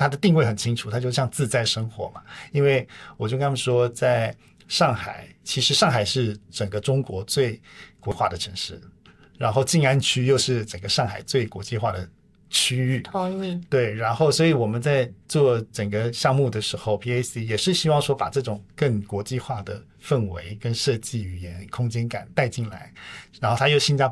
它的定位很清楚，它就像自在生活嘛。因为我就跟他们说，在上海，其实上海是整个中国最国际化的城市，然后静安区又是整个上海最国际化的区域。 同意。 对，然后所以我们在做整个项目的时候 PAC 也是希望说把这种更国际化的氛围跟设计语言空间感带进来，然后它又新加